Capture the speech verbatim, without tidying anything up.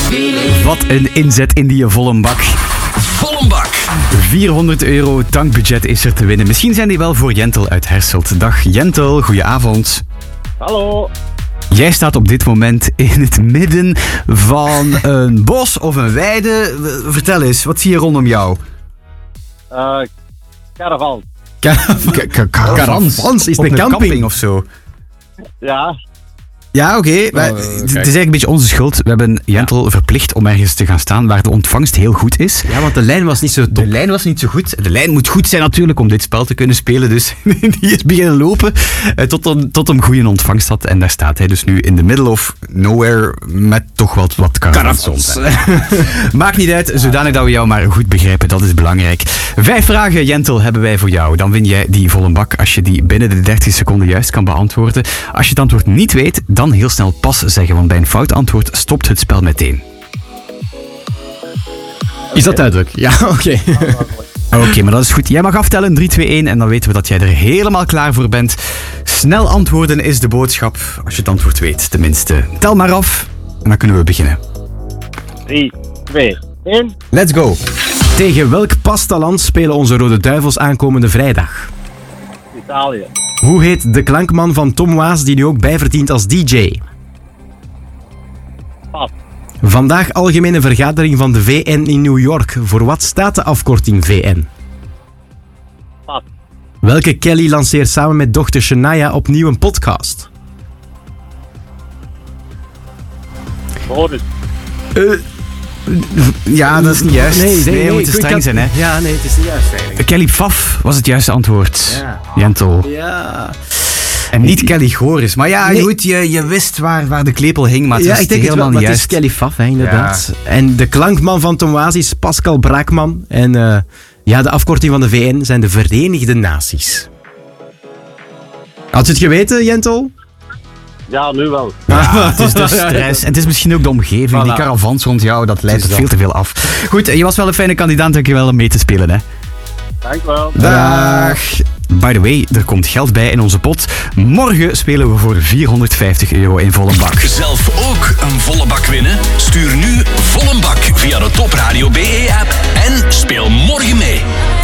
Wat een inzet in die volle bak. Volle bak. vierhonderd euro tankbudget is er te winnen. Misschien zijn die wel voor Jentel uit Herselt. Dag Jentel, goedenavond. Hallo. Jij staat op dit moment in het midden van een bos of een weide. Vertel eens, wat zie je rondom jou? Uh, caravan. Caravans? Is het een camping of zo? Ja. Ja, oké. Okay. Oh, het is eigenlijk een beetje onze schuld. We hebben Jentel ja. verplicht om ergens te gaan staan waar de ontvangst heel goed is. Ja, want de lijn was niet zo top. De lijn was niet zo goed. De lijn moet goed zijn natuurlijk om dit spel te kunnen spelen. Dus die is beginnen lopen uh, tot, om, tot hem goede ontvangst had. En daar staat hij dus nu in the middle of nowhere met toch wat, wat caravans. Maakt niet uit, zodanig dat we jou maar goed begrijpen. Dat is belangrijk. Vijf vragen, Jentel, hebben wij voor jou. Dan win jij die volle bak als je die binnen de dertig seconden juist kan beantwoorden. Als je het antwoord niet weet, dan heel snel pas zeggen, want bij een fout antwoord stopt het spel meteen. Is dat duidelijk? Ja, oké. Okay. Oké, okay, maar dat is goed. Jij mag aftellen, drie, twee, één, en dan weten we dat jij er helemaal klaar voor bent. Snel antwoorden is de boodschap, als je het antwoord weet, tenminste. Tel maar af, en dan kunnen we beginnen. drie, twee, één. Let's go. Tegen welk pastaland spelen onze Rode Duivels aankomende vrijdag? Italië. Hoe heet de klankman van Tom Waas die nu ook bijverdient als D J? Pas. Vandaag algemene vergadering van de V N in New York. Voor wat staat de afkorting V N? Pas. Welke Kelly lanceert samen met dochter Shania opnieuw een podcast? Boris. Uh, ja, dat is niet juist. Nee, nee, nee, nee we moeten streng kan... zijn, hè. Ja, nee, het is niet juist eigenlijk. Kelly Pfaff was het juiste antwoord. Ja. Jentel. Ja. En niet Kelly Goris. Maar ja, nee. goed, je, je wist waar, waar de klepel hing, maar het ja, is ik denk helemaal het wel, niet juist. Het is Kelly Pfaff, hè, inderdaad. Ja. En de klankman van Tom Waas is Pascal Braakman. En uh, ja, de afkorting van de V N zijn de Verenigde Naties. Had je het geweten, Jentel? Ja, nu wel. Ja, het is de stress. En het is misschien ook de omgeving. Voilà. Die caravans rond jou, dat leidt het veel te veel af. Goed, je was wel een fijne kandidaat. Dankjewel om mee te spelen, hè. Dank wel. Dag. By the way, er komt geld bij in onze pot. Morgen spelen we voor vierhonderdvijftig euro in volle bak. Zelf ook een volle bak winnen? Stuur nu volle bak via de Top Radio B E app en speel morgen mee.